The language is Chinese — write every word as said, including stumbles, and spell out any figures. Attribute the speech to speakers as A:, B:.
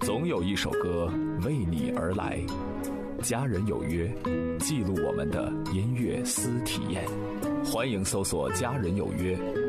A: 总有一首歌为你而来。家人有约，记录我们的音乐私体验。欢迎搜索家人有约。